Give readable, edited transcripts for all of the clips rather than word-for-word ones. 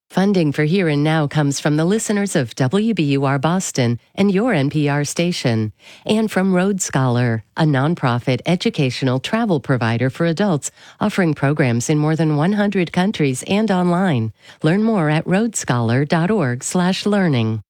Funding for Here and Now comes from the listeners of WBUR Boston and your NPR station, and from Road Scholar, a nonprofit educational travel provider for adults offering programs in more than 100 countries and online. Learn more at roadscholar.org/learning.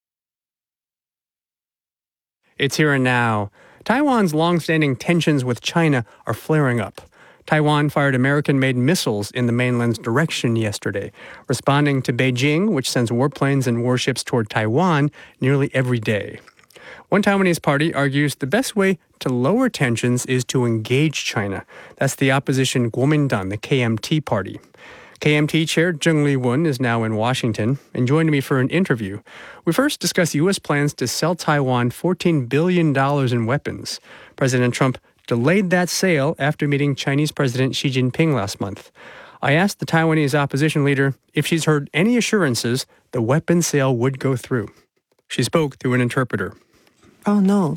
It's Here and Now. Taiwan's long-standing tensions with China are flaring up. Taiwan fired American-made missiles in the mainland's direction yesterday, responding to Beijing, which sends warplanes and warships toward Taiwan nearly every day. One Taiwanese party argues the best way to lower tensions is to engage China. That's the opposition Kuomintang, the KMT party. KMT Chair Zheng Li-wen is now in Washington and joined me for an interview. We first discussed U.S. plans to sell Taiwan $14 billion in weapons. President Trump delayed that sale after meeting Chinese President Xi Jinping last month. I asked the Taiwanese opposition leader if she's heard any assurances the weapon sale would go through. She spoke through an interpreter. No,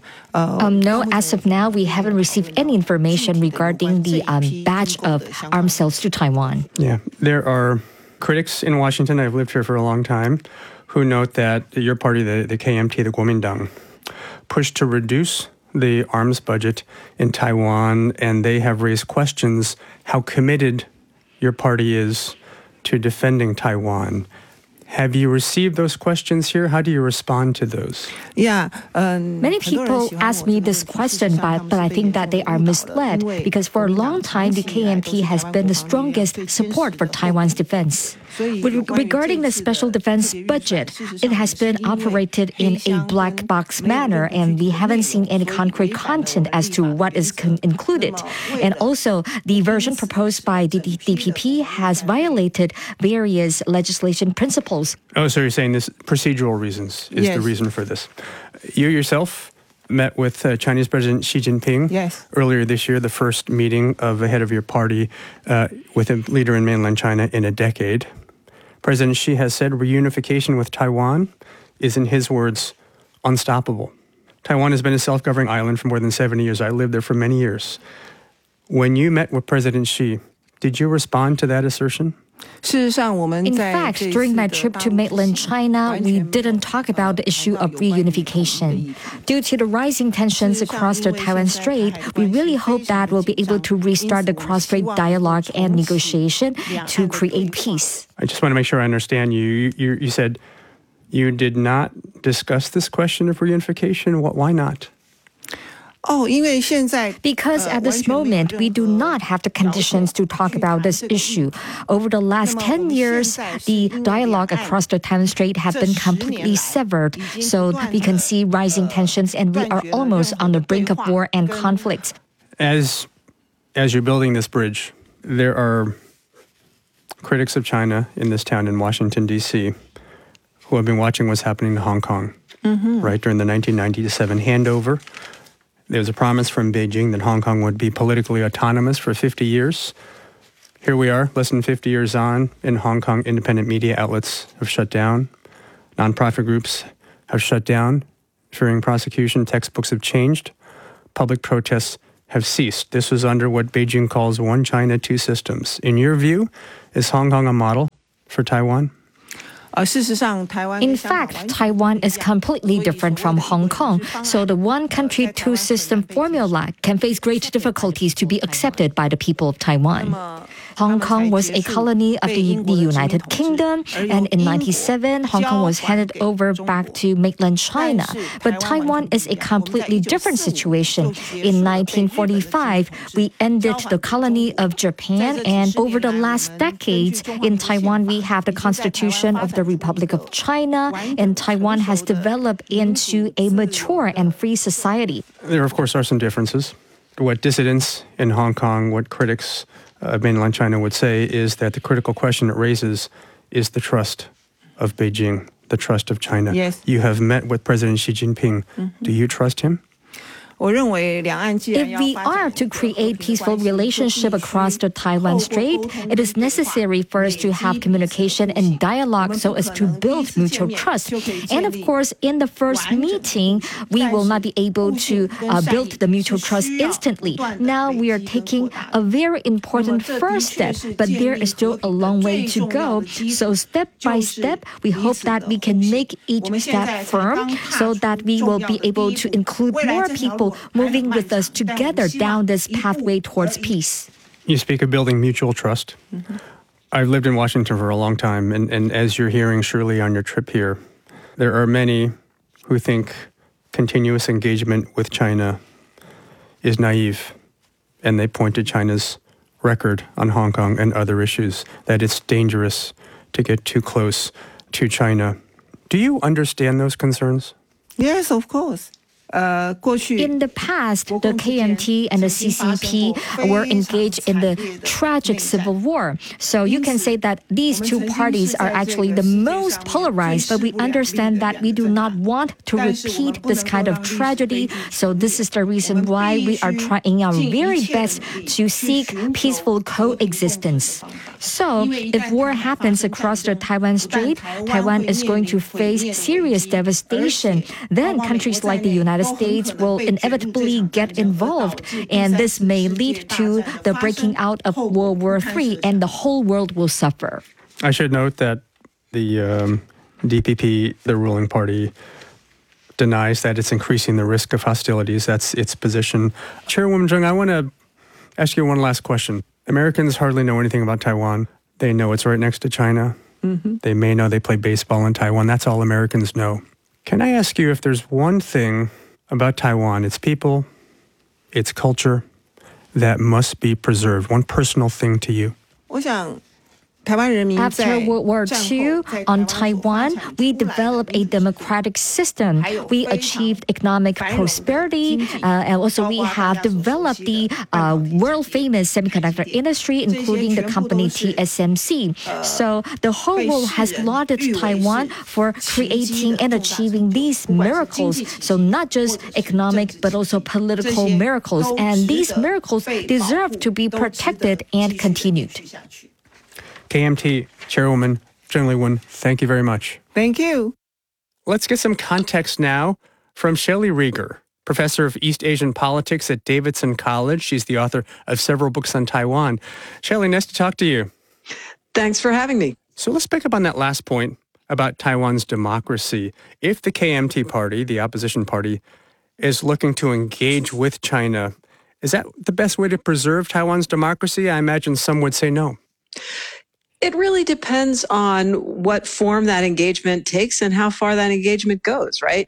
as of now, we haven't received any information regarding the batch of arms sales to Taiwan. Yeah, there are critics in Washington, I've lived here for a long time, who note that your party, the KMT, the Kuomintang, pushed to reduce the arms budget in Taiwan, and they have raised questions how committed your party is to defending Taiwan. Have you received those questions here? How do you respond to those? Yeah. Many people ask me this question, but I think that they are misled because for a long time, the KMT has been the strongest support for Taiwan's defense. Regarding the special defense budget, it has been operated in a black box manner, and we haven't seen any concrete content as to what is included. And also, the version proposed by the DPP has violated various legislation principles. Oh, so you're saying this procedural reasons is the reason for this. You yourself met with Chinese President Xi Jinping earlier this year, the first meeting of the head of your party with a leader in mainland China in a decade. President Xi has said reunification with Taiwan is, in his words, unstoppable. Taiwan has been a self-governing island for more than 70 years. I lived there for many years. When you met with President Xi, did you respond to that assertion? In fact, during my trip to mainland China, we didn't talk about the issue of reunification. Due to the rising tensions across the Taiwan Strait, we really hope that we'll be able to restart the cross-strait dialogue and negotiation to create peace. I just want to make sure I understand you. You said you did not discuss this question of reunification. Why not? Because at this moment, we do not have the conditions to talk about this issue. Over the last 10 years, the dialogue across the Taiwan Strait has been completely severed. So we can see rising tensions, and we are almost on the brink of war and conflict. As you're building this bridge, there are critics of China in this town in Washington, D.C., who have been watching what's happening to Hong Kong, right, during the 1997 handover. There was a promise from Beijing that Hong Kong would be politically autonomous for 50 years. Here we are, less than 50 years on, in Hong Kong, independent media outlets have shut down. Nonprofit groups have shut down, fearing prosecution. Textbooks have changed. Public protests have ceased. This was under what Beijing calls one China, two systems. In your view, is Hong Kong a model for Taiwan? In fact, Taiwan is completely different from Hong Kong, so the one country, two system formula can face great difficulties to be accepted by the people of Taiwan. Hong Kong was a colony of the United Kingdom, and in 1997, Hong Kong was handed over back to mainland China. But Taiwan is a completely different situation. In 1945, we ended the colony of Japan, and over the last decades, in Taiwan, we have the Constitution of the Republic of China, and Taiwan has developed into a mature and free society. There, of course, are some differences. What dissidents in Hong Kong, what critics of mainland China would say is that the critical question it raises is the trust of Beijing, the trust of China. Yes. You have met with President Xi Jinping. Do you trust him? If we are to create peaceful relationship across the Taiwan Strait, it is necessary for us to have communication and dialogue so as to build mutual trust. And of course, in the first meeting, we will not be able to build the mutual trust instantly. Now we are taking a very important first step, but there is still a long way to go. So step by step, we hope that we can make each step firm so that we will be able to include more people moving with us together down this pathway towards peace. You speak of building mutual trust. Mm-hmm. I've lived in Washington for a long time, and as you're hearing surely on your trip here, there are many who think continuous engagement with China is naive, and they point to China's record on Hong Kong and other issues, that it's dangerous to get too close to China. Do you understand those concerns? Yes, of course. In the past, the KMT and the CCP were engaged in the tragic civil war. So you can say that these two parties are actually the most polarized, but we understand that we do not want to repeat this kind of tragedy. So this is the reason why we are trying our very best to seek peaceful coexistence. So if war happens across the Taiwan Strait, Taiwan is going to face serious devastation. Then countries like the United States will inevitably get involved, and this may lead to the breaking out of World War III, and the whole world will suffer. I should note that the DPP, the ruling party, denies that it's increasing the risk of hostilities. That's its position. Chairwoman Zheng, I want to ask you one last question. Americans hardly know anything about Taiwan. They know it's right next to China. Mm-hmm. They may know they play baseball in Taiwan. That's all Americans know. Can I ask you if there's one thing about Taiwan, its people, its culture, that must be preserved? One personal thing to you. After World War II, on Taiwan, we developed a democratic system. We achieved economic prosperity, and also we have developed the world-famous semiconductor industry, including the company TSMC. So the whole world has lauded Taiwan for creating and achieving these miracles. So not just economic, but also political miracles. And these miracles deserve to be protected and continued. KMT Chairwoman Zheng Lei-wen, thank you very much. Thank you. Let's get some context now from Shelley Rieger, professor of East Asian politics at Davidson College. She's the author of several books on Taiwan. Shelley, nice to talk to you. Thanks for having me. So let's pick up on that last point about Taiwan's democracy. If the KMT party, the opposition party, is looking to engage with China, is that the best way to preserve Taiwan's democracy? I imagine some would say no. It really depends on what form that engagement takes and how far that engagement goes, right?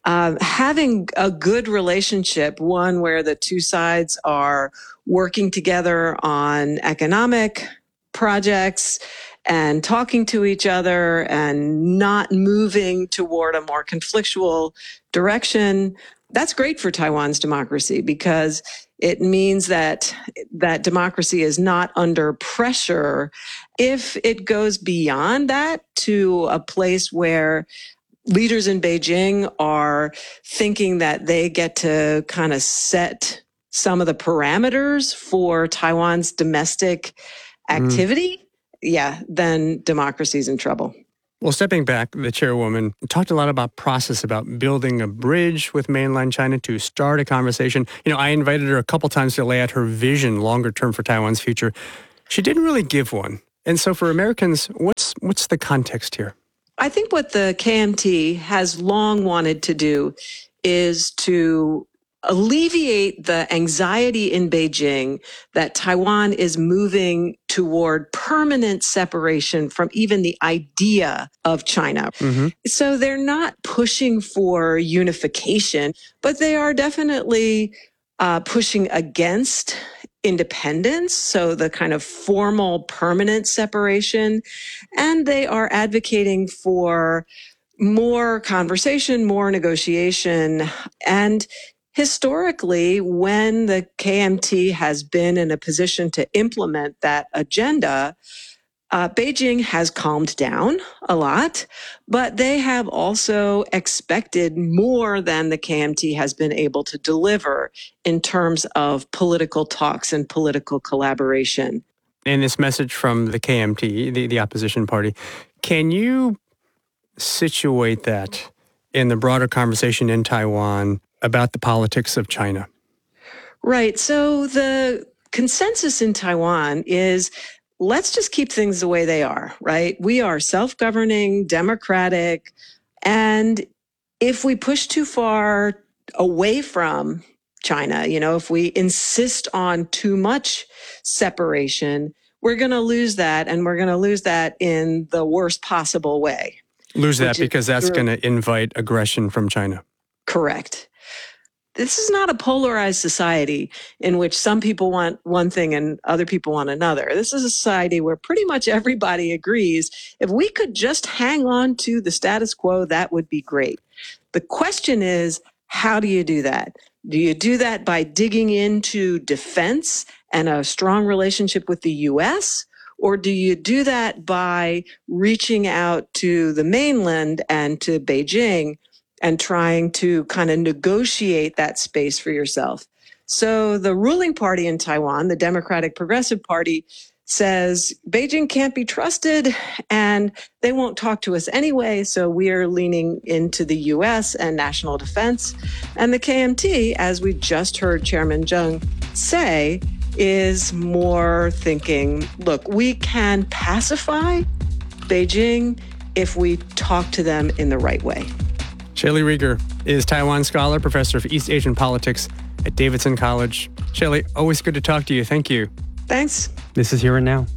Having a good relationship, one where the two sides are working together on economic projects and talking to each other and not moving toward a more conflictual direction, that's great for Taiwan's democracy because it means that democracy is not under pressure. If it goes beyond that to a place where leaders in Beijing are thinking that they get to kind of set some of the parameters for Taiwan's domestic activity, then democracy is in trouble. Well, stepping back, the chairwoman talked a lot about process, about building a bridge with mainland China to start a conversation. You know, I invited her a couple times to lay out her vision longer term for Taiwan's future. She didn't really give one. And so for Americans, what's the context here? I think what the KMT has long wanted to do is to alleviate the anxiety in Beijing that Taiwan is moving toward permanent separation from even the idea of China. Mm-hmm. So they're not pushing for unification, but they are definitely pushing against independence, so the kind of formal permanent separation, and they are advocating for more conversation, more negotiation, and historically, when the KMT has been in a position to implement that agenda, Beijing has calmed down a lot, but they have also expected more than the KMT has been able to deliver in terms of political talks and political collaboration. In this message from the KMT, the opposition party, can you situate that in the broader conversation in Taiwan about the politics of China? Right. So the consensus in Taiwan is let's just keep things the way they are, right? We are self-governing, democratic, and if we push too far away from China, if we insist on too much separation, we're going to lose that, and we're going to lose that in the worst possible way. Lose that because that's going to invite aggression from China. Correct. This is not a polarized society in which some people want one thing and other people want another. This is a society where pretty much everybody agrees if we could just hang on to the status quo, that would be great. The question is, how do you do that? Do you do that by digging into defense and a strong relationship with the U.S., or do you do that by reaching out to the mainland and to Beijing and trying to kind of negotiate that space for yourself? So the ruling party in Taiwan, the Democratic Progressive Party, says Beijing can't be trusted and they won't talk to us anyway, so we are leaning into the U.S. and national defense. And the KMT, as we just heard Chairman Zheng say, is more thinking, look, we can pacify Beijing if we talk to them in the right way. Shaylee Rieger is Taiwan scholar, professor of East Asian politics at Davidson College. Shaylee, always good to talk to you. Thank you. Thanks. This is Here and Now.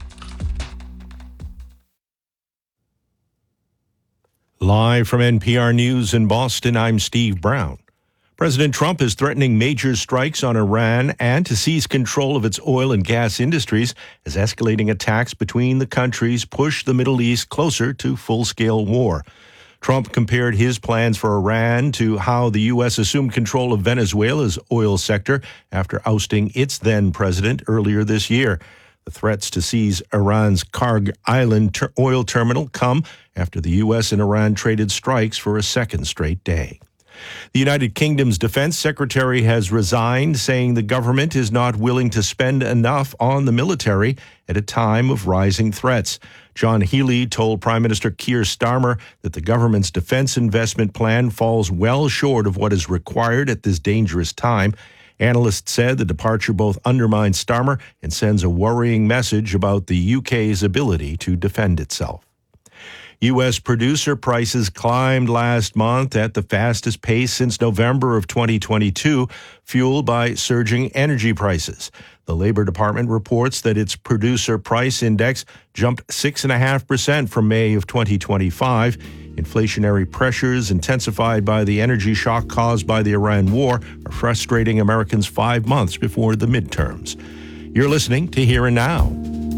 Live from NPR News in Boston, I'm Steve Brown. President Trump is threatening major strikes on Iran and to seize control of its oil and gas industries as escalating attacks between the countries push the Middle East closer to full-scale war. Trump compared his plans for Iran to how the U.S. assumed control of Venezuela's oil sector after ousting its then president earlier this year. The threats to seize Iran's Karg Island oil terminal come after the U.S. and Iran traded strikes for a second straight day. The United Kingdom's defense secretary has resigned, saying the government is not willing to spend enough on the military at a time of rising threats. John Healey told Prime Minister Keir Starmer that the government's defense investment plan falls well short of what is required at this dangerous time. Analysts said the departure both undermines Starmer and sends a worrying message about the UK's ability to defend itself. U.S. producer prices climbed last month at the fastest pace since November of 2022, fueled by surging energy prices. The Labor Department reports that its producer price index jumped 6.5% from May of 2025. Inflationary pressures intensified by the energy shock caused by the Iran war are frustrating Americans 5 months before the midterms. You're listening to Here and Now.